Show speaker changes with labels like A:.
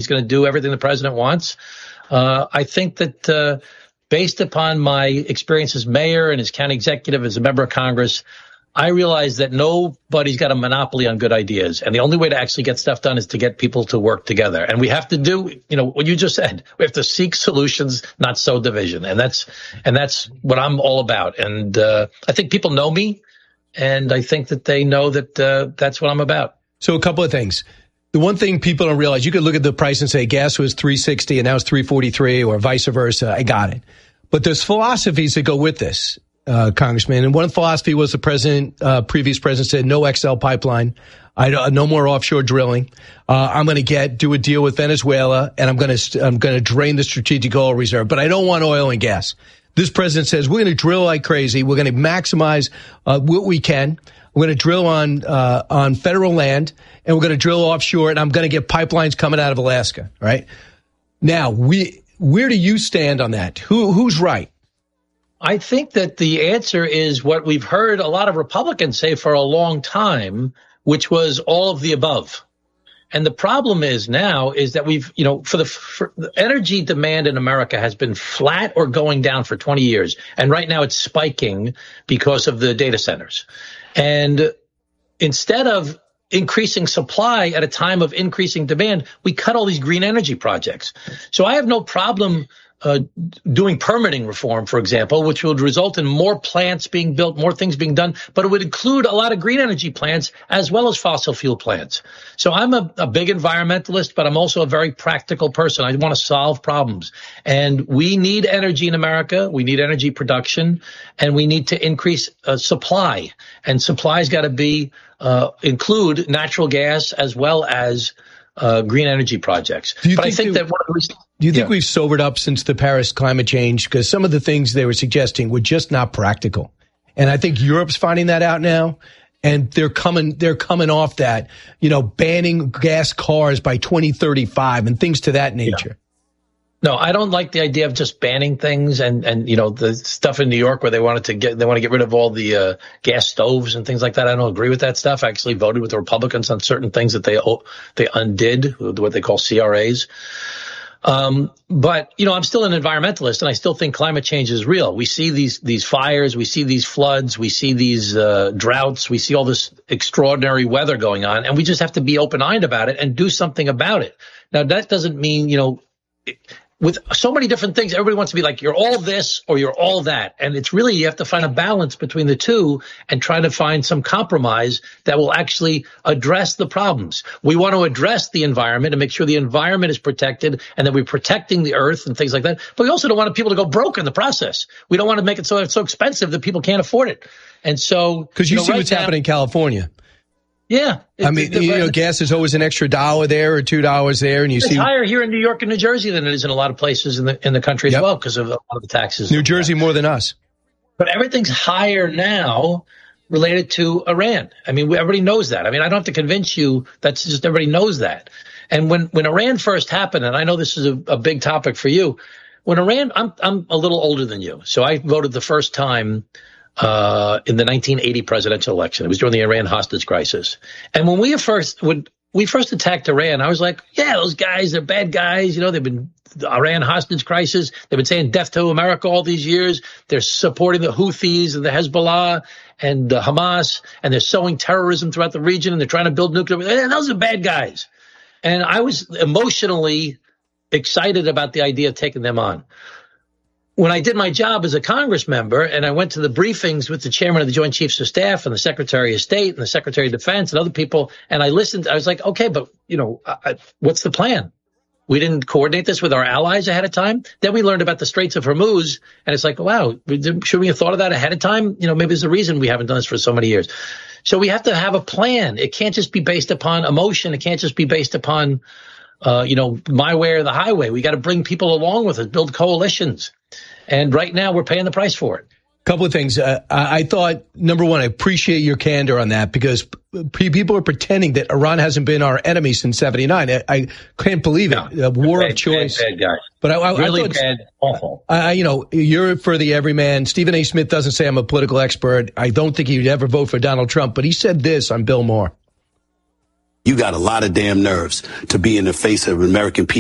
A: going to do everything the president wants. I think that based upon my experience as mayor and as county executive, as a member of Congress, I realize that nobody's got a monopoly on good ideas. And the only way to actually get stuff done is to get people to work together. And we have to do, what you just said. We have to seek solutions, not sow division. And that's what I'm all about. And I think people know me, and I think that they know that that's what I'm about.
B: So a couple of things. The one thing people don't realize, you could look at the price and say gas was $3.60 and now it's $3.43 or vice versa. I got it. But there's philosophies that go with this. Congressman. And one philosophy was the previous president said, no XL pipeline. No more offshore drilling. I'm going to do a deal with Venezuela, and I'm going to drain the strategic oil reserve, but I don't want oil and gas. This president says, we're going to drill like crazy. We're going to maximize, what we can. We're going to drill on federal land, and we're going to drill offshore, and I'm going to get pipelines coming out of Alaska, right? Now, where do you stand on that? Who's right?
A: I think that the answer is what we've heard a lot of Republicans say for a long time, which was all of the above. And the problem is that we've, for the energy demand in America has been flat or going down for 20 years. And right now it's spiking because of the data centers. And instead of increasing supply at a time of increasing demand, we cut all these green energy projects. So I have no problem doing permitting reform, for example, which would result in more plants being built, more things being done, but it would include a lot of green energy plants as well as fossil fuel plants. So I'm a big environmentalist, but I'm also a very practical person. I want to solve problems. And we need energy in America. We need energy production, and we need to increase supply. And supply's got to include natural gas as well as green energy projects. Do
B: you think we've sobered up since the Paris climate change? Because some of the things they were suggesting were just not practical. And I think Europe's finding that out now. And they're coming off that, banning gas cars by 2035 and things to that nature.
A: Yeah. No, I don't like the idea of just banning things and the stuff in New York where they want to get rid of all the gas stoves and things like that. I don't agree with that stuff. I actually voted with the Republicans on certain things that they undid, what they call CRAs. But I'm still an environmentalist, and I still think climate change is real. We see these fires, we see these floods, we see these droughts, we see all this extraordinary weather going on, and we just have to be open-eyed about it and do something about it. Now, that doesn't mean, with so many different things, everybody wants to be like, you're all this or you're all that. And it's really, you have to find a balance between the two and try to find some compromise that will actually address the problems. We want to address the environment and make sure the environment is protected and that we're protecting the earth and things like that. But we also don't want people to go broke in the process. We don't want to make it so it's so expensive that people can't afford it. And so,
B: because you see what's happening in California.
A: Yeah.
B: Gas is always an extra $1 there or $2 there. And
A: it's higher here in New York and New Jersey than it is in a lot of places in the country as well, because of a lot of the taxes.
B: New Jersey more than us.
A: But everything's higher now related to Iran. Everybody knows that. I don't have to convince you. That's just, everybody knows that. And when Iran first happened, and I know this is a big topic for you, when Iran, I'm a little older than you. So I voted the first time in the 1980 presidential election. It was during the Iran hostage crisis. And when we first attacked Iran, I was like, yeah, those guys, they're bad guys. They've been the Iran hostage crisis. They've been saying death to America all these years. They're supporting the Houthis and the Hezbollah and Hamas, and they're sowing terrorism throughout the region, and they're trying to build nuclear. Those are bad guys. And I was emotionally excited about the idea of taking them on. When I did my job as a Congress member and I went to the briefings with the chairman of the Joint Chiefs of Staff and the Secretary of State and the Secretary of Defense and other people, and I listened, I was like, okay, but, what's the plan? We didn't coordinate this with our allies ahead of time. Then we learned about the Straits of Hormuz, and it's like, wow, should we have thought of that ahead of time? Maybe there's a reason we haven't done this for so many years. So we have to have a plan. It can't just be based upon emotion. It can't just be based upon, my way or the highway. We got to bring people along with us, build coalitions. And right now we're paying the price for it.
B: Couple of things. I thought, number one, I appreciate your candor on that, because people are pretending that Iran hasn't been our enemy since 1979. I can't believe it. No, war of choice.
A: Bad guys.
B: But I
A: really
B: thought,
A: bad, awful.
B: You're for the everyman. Stephen A. Smith doesn't say I'm a political expert. I don't think he'd ever vote for Donald Trump, but he said this on Bill Maher.
C: You got a lot of damn nerves to be in the face of American people.